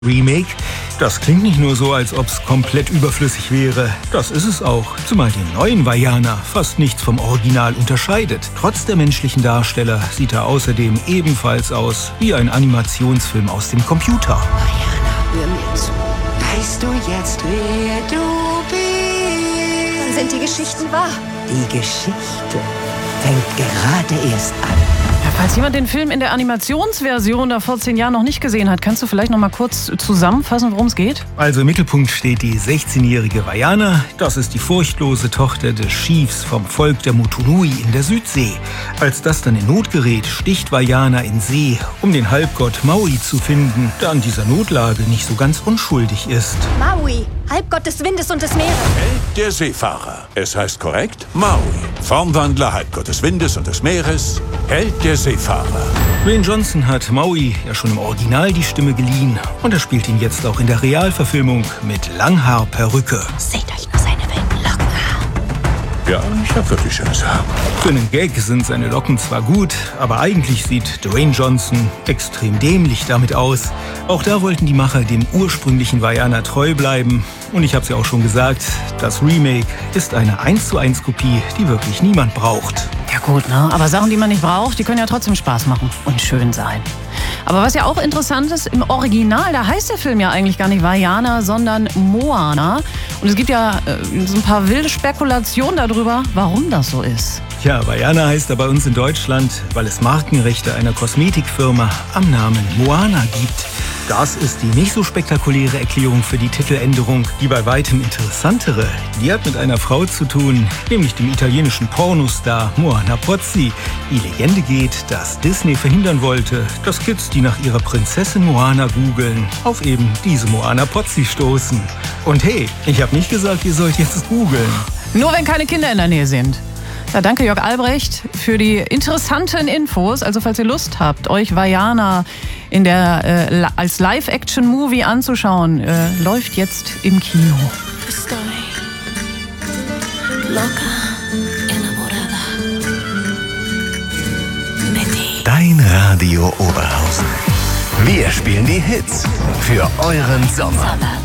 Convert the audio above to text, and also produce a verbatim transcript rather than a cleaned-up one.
Remake. Das klingt nicht nur so, als ob es komplett überflüssig wäre. Das ist es auch, zumal den neuen Vaiana fast nichts vom Original unterscheidet. Trotz der menschlichen Darsteller sieht er außerdem ebenfalls aus wie ein Animationsfilm aus dem Computer. Vaiana, hör mir zu. Weißt du jetzt, wer du bist? Dann sind die Geschichten wahr. Die Geschichte fängt gerade erst an. Ja, falls jemand den Film in der Animationsversion da vor zehn Jahren noch nicht gesehen hat, kannst du vielleicht noch mal kurz zusammenfassen, worum es geht? Also im Mittelpunkt steht die sechzehnjährige Vaiana. Das ist die furchtlose Tochter des Chiefs vom Volk der Motunui in der Südsee. Als das dann in Not gerät, sticht Vaiana in See, um den Halbgott Maui zu finden, der an dieser Notlage nicht so ganz unschuldig ist. Maui, Halbgott des Windes und des Meeres. Held der Seefahrer. Es heißt korrekt Maui. Formwandler, Halbgott des Windes und des Meeres. Held der Seefahrer. Dwayne Johnson hat Maui ja schon im Original die Stimme geliehen. Und er spielt ihn jetzt auch in der Realverfilmung mit Langhaarperücke. Seht euch nur seine wilden Locken an. Ja, ich hab wirklich schönes Haar. Für einen Gag sind seine Locken zwar gut, aber eigentlich sieht Dwayne Johnson extrem dämlich damit aus. Auch da wollten die Macher dem ursprünglichen Vaiana treu bleiben. Und ich habe es ja auch schon gesagt, das Remake ist eine eins zu eins Kopie, die wirklich niemand braucht. Ja gut, ne? Aber Sachen, die man nicht braucht, die können ja trotzdem Spaß machen und schön sein. Aber was ja auch interessant ist, im Original, da heißt der Film ja eigentlich gar nicht Vaiana, sondern Moana. Und es gibt ja äh, so ein paar wilde Spekulationen darüber, warum das so ist. Ja, Vaiana heißt er bei uns in Deutschland, weil es Markenrechte einer Kosmetikfirma am Namen Moana gibt. Das ist die nicht so spektakuläre Erklärung für die Titeländerung. Die bei weitem interessantere, die hat mit einer Frau zu tun, nämlich dem italienischen Pornostar Moana Pozzi. Die Legende geht, dass Disney verhindern wollte, dass Kids, die nach ihrer Prinzessin Moana googeln, auf eben diese Moana Pozzi stoßen. Und hey, ich habe nicht gesagt, ihr sollt jetzt googeln. Nur wenn keine Kinder in der Nähe sind. Ja, danke Jörg Albrecht für die interessanten Infos. Also falls ihr Lust habt, euch Vaiana in der, äh, als Live-Action-Movie anzuschauen, äh, läuft jetzt im Kino. Estoy loca, enamorada de ti. Dein Radio Oberhausen. Wir spielen die Hits für euren Sommer.